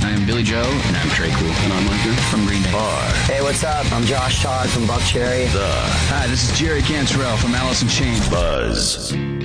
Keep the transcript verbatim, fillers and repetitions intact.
I am Billy Joe. And I'm Trey Cool. And I'm Micah from Green Day. Are. Hey, what's up? I'm Josh Todd from Buck Cherry. The. Hi, this is Jerry Cantrell from Alice in Chains. Buzz.